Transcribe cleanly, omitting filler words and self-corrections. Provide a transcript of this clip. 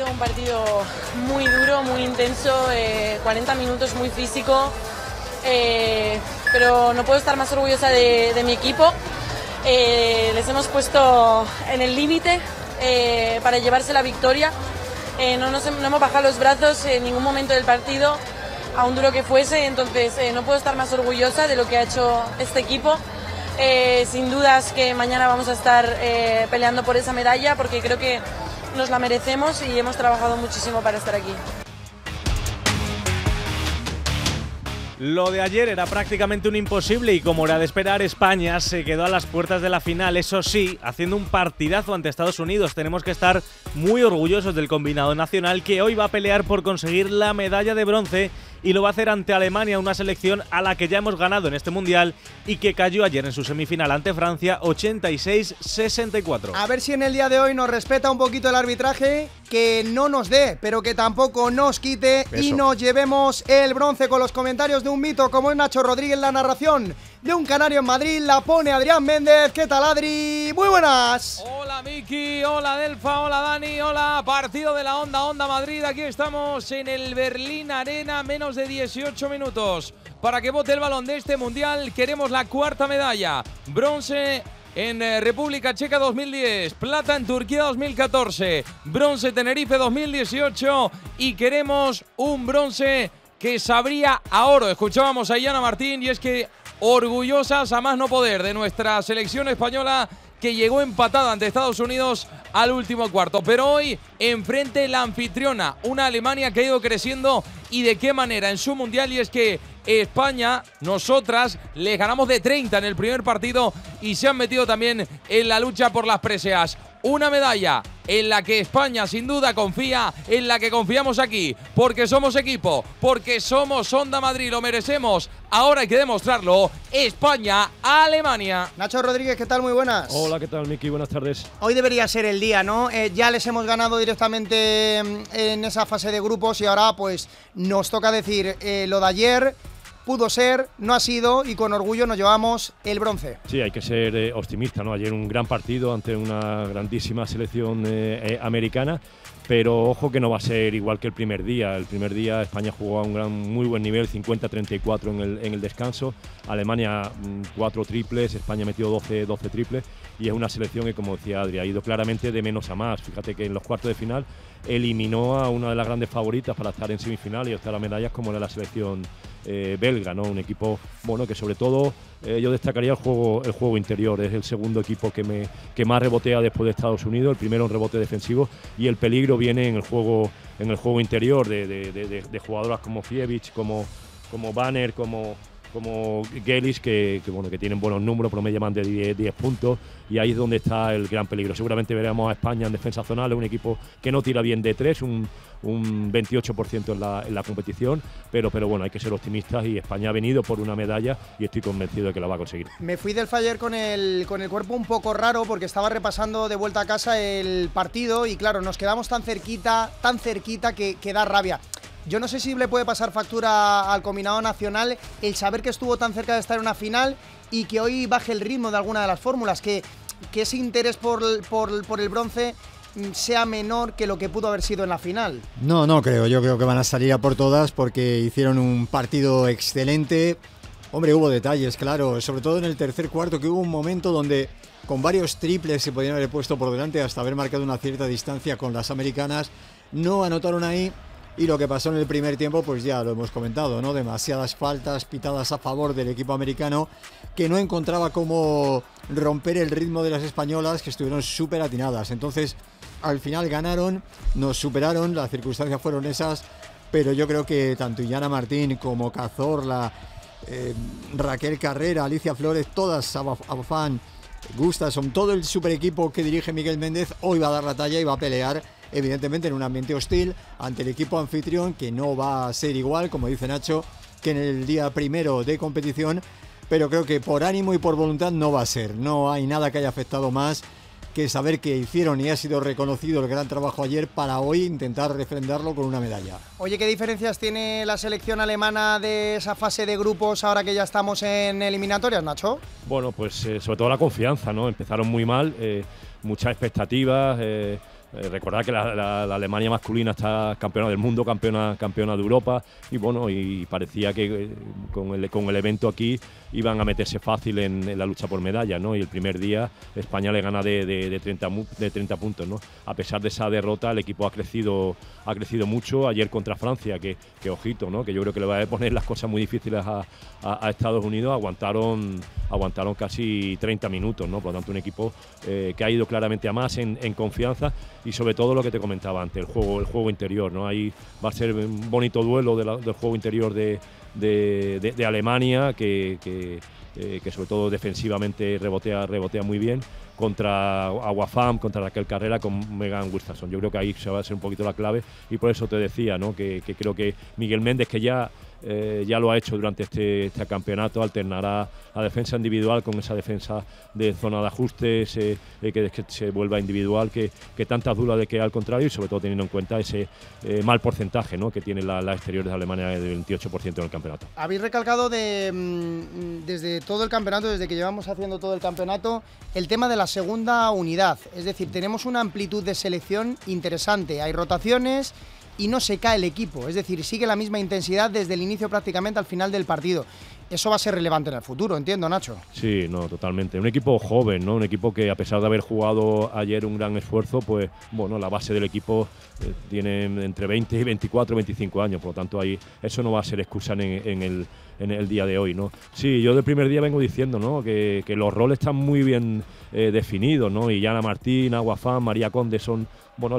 un partido muy duro, muy intenso, 40 minutos muy físico, pero no puedo estar más orgullosa de mi equipo. Les hemos puesto en el límite para llevarse la victoria. No hemos bajado los brazos en ningún momento del partido, aun duro que fuese, entonces no puedo estar más orgullosa de lo que ha hecho este equipo. Sin dudas que mañana vamos a estar peleando por esa medalla porque creo que nos la merecemos y hemos trabajado muchísimo para estar aquí. Lo de ayer era prácticamente un imposible y como era de esperar, España se quedó a las puertas de la final, eso sí, haciendo un partidazo ante Estados Unidos. Tenemos que estar muy orgullosos del combinado nacional que hoy va a pelear por conseguir la medalla de bronce y lo va a hacer ante Alemania, una selección a la que ya hemos ganado en este Mundial y que cayó ayer en su semifinal ante Francia 86-64. A ver si en el día de hoy nos respeta un poquito el arbitraje, que no nos dé, pero que tampoco nos quite y nos llevemos el bronce con los comentarios de un mito como es Nacho Rodríguez. La narración de un canario en Madrid la pone Adrián Méndez. ¿Qué tal, Adri? Muy buenas. Hola Miki, hola Delfa, hola Dani, hola partido de la Onda Madrid. Aquí estamos en el Berlín Arena, menos de 18 minutos para que bote el balón de este Mundial. Queremos la cuarta medalla, bronce en República Checa 2010, plata en Turquía 2014, bronce Tenerife 2018 y queremos un bronce que sabría a oro. Escuchábamos a Iyana Martín y es que orgullosas a más no poder de nuestra selección española que llegó empatada ante Estados Unidos al último cuarto. Pero hoy enfrente la anfitriona, una Alemania que ha ido creciendo y de qué manera en su Mundial, y es que España, nosotras, les ganamos de 30 en el primer partido y se han metido también en la lucha por las preseas. Una medalla en la que España sin duda confía, en la que confiamos aquí, porque somos equipo, porque somos Onda Madrid, lo merecemos. Ahora hay que demostrarlo. España, Alemania. Nacho Rodríguez, ¿qué tal? Muy buenas. Hola, ¿qué tal, Miki? Buenas tardes. Hoy debería ser el día, ¿no? Ya les hemos ganado directamente en esa fase de grupos y ahora pues nos toca decir lo de ayer. Pudo ser, no ha sido y con orgullo nos llevamos el bronce. Sí, hay que ser optimista, ¿no? Ayer un gran partido ante una grandísima selección americana, pero ojo que no va a ser igual que el primer día. El primer día España jugó a un muy buen nivel, 50-34 en el descanso. Alemania 4 triples, España metió 12 triples y es una selección que, como decía Adri, ha ido claramente de menos a más. Fíjate que en los cuartos de final eliminó a una de las grandes favoritas para estar en semifinal y optar a medallas como era la selección belga, ¿no? Un equipo bueno que sobre todo yo destacaría el juego interior. Es el segundo equipo que más rebotea después de Estados Unidos, el primero en rebote defensivo, y el peligro viene en el juego interior de jugadoras como Fievich, como Banner, como Gelis, que tienen buenos números, promedio más de 10 puntos, y ahí es donde está el gran peligro. Seguramente veremos a España en defensa zonal, es un equipo que no tira bien de 3, un 28% en la competición, pero bueno, hay que ser optimistas y España ha venido por una medalla y estoy convencido de que la va a conseguir. Me fui del Faller con el cuerpo un poco raro porque estaba repasando de vuelta a casa el partido y claro, nos quedamos tan cerquita que da rabia. Yo no sé si le puede pasar factura al combinado nacional el saber que estuvo tan cerca de estar en una final y que hoy baje el ritmo de alguna de las fórmulas, que ese interés por el bronce sea menor que lo que pudo haber sido en la final. No creo, yo creo que van a salir a por todas porque hicieron un partido excelente. Hombre, hubo detalles, claro, sobre todo en el tercer cuarto, que hubo un momento donde con varios triples se podían haber puesto por delante hasta haber marcado una cierta distancia con las americanas. No anotaron ahí. Y lo que pasó en el primer tiempo, pues ya lo hemos comentado, ¿no? Demasiadas faltas pitadas a favor del equipo americano, que no encontraba cómo romper el ritmo de las españolas, que estuvieron súper atinadas. Entonces, al final ganaron, nos superaron, las circunstancias fueron esas, pero yo creo que tanto Iyana Martín como Cazorla, Raquel Carrera, Alicia Flores, todas, Abofán, Gustafsson, todo el super equipo que dirige Miguel Méndez, hoy va a dar la talla y va a pelear, evidentemente en un ambiente hostil ante el equipo anfitrión, que no va a ser igual, como dice Nacho, que en el día primero de competición, pero creo que por ánimo y por voluntad no va a ser. No hay nada que haya afectado más que saber que hicieron y ha sido reconocido el gran trabajo ayer para hoy intentar refrendarlo con una medalla. Oye, ¿qué diferencias tiene la selección alemana de esa fase de grupos ahora que ya estamos en eliminatorias, Nacho? Bueno, pues sobre todo la confianza, ¿no? Empezaron muy mal, muchas expectativas, Recordad que la Alemania masculina está campeona del mundo, campeona de Europa, y bueno, y parecía que con el evento aquí iban a meterse fácil en la lucha por medallas, ¿no? Y el primer día España le gana de 30 puntos, ¿no? A pesar de esa derrota, el equipo ha crecido mucho. Ayer contra Francia, que ojito, ¿no? Que yo creo que le va a poner las cosas muy difíciles a Estados Unidos. Aguantaron casi 30 minutos, ¿no? Por lo tanto, un equipo que ha ido claramente a más en confianza, y sobre todo lo que te comentaba antes, el juego interior, ¿no? Ahí va a ser un bonito duelo del juego interior de Alemania, que sobre todo defensivamente rebotea muy bien, contra Aguafam, contra Raquel Carrera, con Megan Gustafsson. Yo creo que ahí se va a ser un poquito la clave, y por eso te decía, ¿no? que creo que Miguel Méndez, que ya lo ha hecho durante este campeonato, alternará la defensa individual con esa defensa de zona de ajustes, que se vuelva individual, que tantas dudas de que al contrario, y sobre todo teniendo en cuenta ese mal porcentaje, ¿no? que tiene la exterior de Alemania del 28% en el campeonato. Habéis recalcado desde todo el campeonato, desde que llevamos haciendo todo el campeonato, el tema de la segunda unidad. Es decir, tenemos una amplitud de selección interesante, hay rotaciones y no se cae el equipo, es decir, sigue la misma intensidad desde el inicio prácticamente al final del partido. Eso va a ser relevante en el futuro, entiendo, Nacho. Sí, no, totalmente. Un equipo joven, ¿no? Un equipo que, a pesar de haber jugado ayer un gran esfuerzo, pues bueno, la base del equipo tiene entre 20 y 24, 25 años, por lo tanto ahí eso no va a ser excusa en el día de hoy, ¿no? Sí, yo del primer día vengo diciendo, ¿no? que los roles están muy bien definidos, ¿no? Y Yana Martín, Aguafam, María Conde son, bueno,